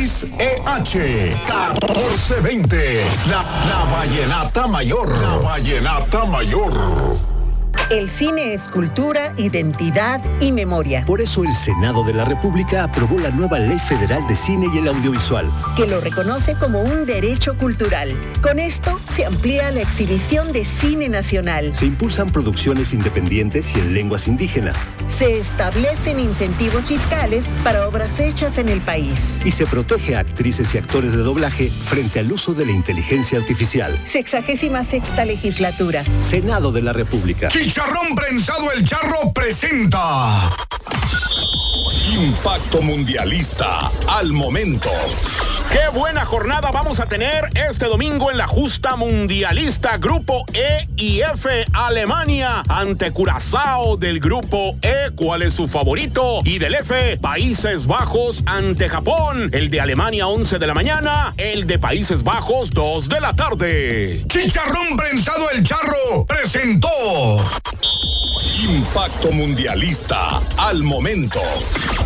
XEH 1420. La Vallenata Mayor. La Vallenata Mayor. El cine es cultura, identidad y memoria. Por eso el Senado de la República aprobó la nueva Ley Federal de Cine y el Audiovisual, que lo reconoce como un derecho cultural. Con esto se amplía la exhibición de cine nacional. Se impulsan producciones independientes y en lenguas indígenas. Se establecen incentivos fiscales para obras hechas en el país. Y se protege a actrices y actores de doblaje frente al uso de la inteligencia artificial. 66ª legislatura. Senado de la República. Chicharrón Prensado El Charro presenta Impacto Mundialista al momento. ¡Qué buena jornada vamos a tener este domingo en la justa mundialista! Grupo E y F, Alemania ante Curazao del Grupo E. ¿Cuál es su favorito? Y del F, Países Bajos ante Japón. El de Alemania 11 de la mañana, el de Países Bajos 2 de la tarde. Chicharrón Prensado El Charro presentó Impacto Mundialista al momento.